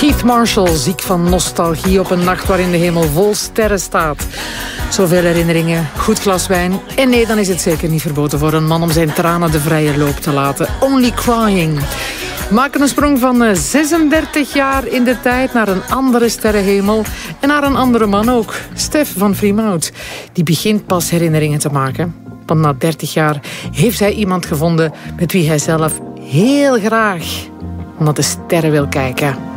Keith Marshall, ziek van nostalgie op een nacht waarin de hemel vol sterren staat. Zoveel herinneringen, goed glas wijn. En nee, dan is het zeker niet verboden voor een man om zijn tranen de vrije loop te laten. Only Crying. Maken een sprong van 36 jaar in de tijd naar een andere sterrenhemel. En naar een andere man ook. Stef van Friemhout. Die begint pas herinneringen te maken. Want na 30 jaar heeft hij iemand gevonden met wie hij zelf heel graag naar de sterren wil kijken.